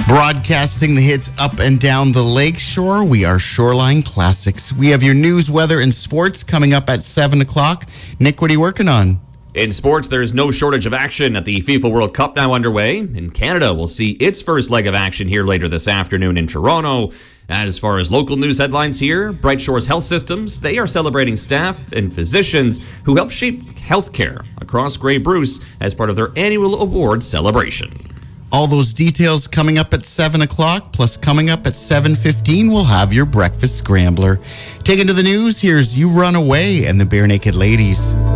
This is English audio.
Broadcasting the hits up and down the lakeshore, we are Shoreline Classics. We have your news, weather, and sports coming up at 7 o'clock. Nick, what are you working on? In sports, there's no shortage of action at the FIFA World Cup now underway. And Canada will see its first leg of action here later this afternoon in Toronto. As far as local news headlines here, Bright Shores Health Systems, they are celebrating staff and physicians who help shape healthcare across Grey Bruce as part of their annual award celebration. All those details coming up at 7 o'clock, plus coming up at 7:15, we'll have your breakfast scrambler. Taking to the news, here's You Run Away and the Bare Naked Ladies.